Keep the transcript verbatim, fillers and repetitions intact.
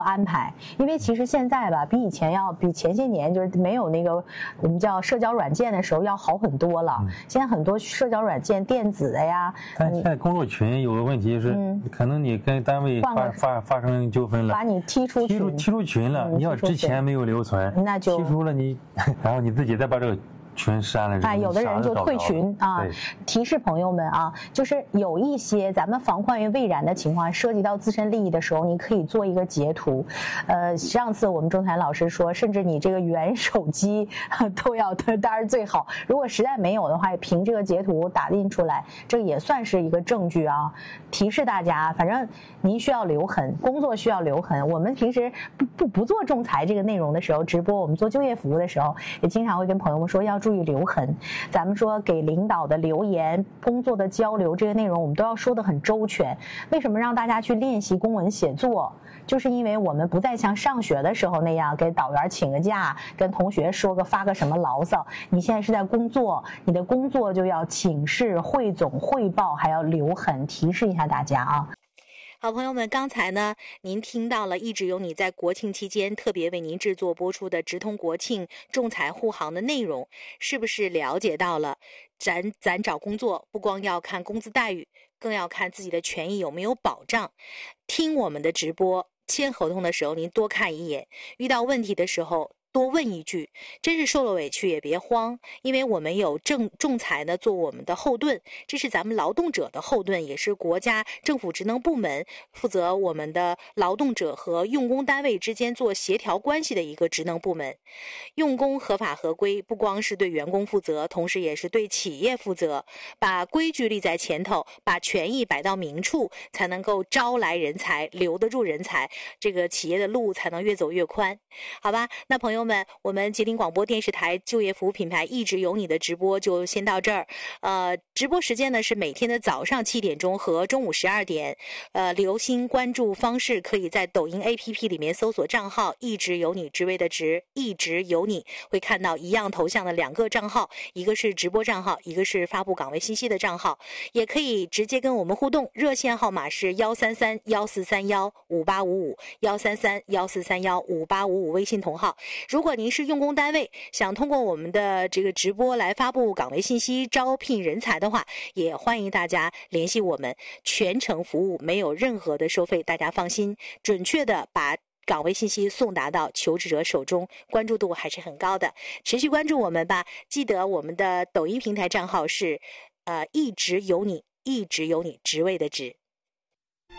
安排，因为其实现在吧，比以前要比前些年就是没有那个我们叫社交软件的时候要好很多了。嗯、现在很多社交软件电子的呀， 但现在工作群有个问题是，嗯、可能你跟单位发发发生纠纷了， 把你踢出踢出踢出群了，嗯、你要之前没有留存， 那就踢出了你，然后你自己再把这个群删了， 哎，有的人就退群啊。提示朋友们啊，就是有一些咱们防患于未然的情况，涉及到自身利益的时候，你可以做一个截图。呃，上次我们钟谭老师说，甚至你这个原手机都要，当然最好。如果实在没有的话，凭这个截图打印出来，这也算是一个证据啊。提示大家，反正您需要留痕，工作需要留痕。我们平时不不不做仲裁这个内容的时候，直播我们做就业服务的时候，也经常会跟朋友们说要注意留痕。咱们说给领导的留言、工作的交流这个内容，我们都要说得很周全。为什么让大家去练习公文写作？就是因为我们不再像上学的时候那样给导员请个假，跟同学说个发个什么牢骚。你现在是在工作，你的工作就要请示、汇总、汇报，还要留痕。提示一下大家啊。 好朋友们，刚才呢，您听到了一直有你在国庆期间特别为您制作播出的直通国庆仲裁护航的内容，是不是了解到了？咱咱找工作不光要看工资待遇，更要看自己的权益有没有保障。听我们的直播，签合同的时候您多看一眼，遇到问题的时候多问一句，真是受了委屈也别慌，因为我们有正仲裁呢做我们的后盾，这是咱们劳动者的后盾，也是国家政府职能部门负责我们的劳动者和用工单位之间做协调关系的一个职能部门。用工合法合规不光是对员工负责，同时也是对企业负责，把规矩立在前头，把权益摆到明处，才能够招来人才，留得住人才，这个企业的路才能越走越宽。好吧，那朋友们，我们吉林广播电视台就业服务品牌一直有你的直播就先到这儿。呃，直播时间呢是每天的早上七点钟和中午十二点。呃，留心关注方式可以在抖音 A P P 里面搜索账号一直有你，职位的职，一直有你，会看到一样头像的两个账号，一个是直播账号，一个是发布岗位信息的账号。也可以直接跟我们互动，热线号码是幺三三幺四三幺五八五五幺三三幺四三幺五八五五，微信同号。如果您是用工单位，想通过我们的这个直播来发布岗位信息、招聘人才的话，也欢迎大家联系我们，全程服务，没有任何的收费，大家放心，准确的把岗位信息送达到求职者手中，关注度还是很高的。持续关注我们吧，记得我们的抖音平台账号是呃一直有你，一直有你，职位的职。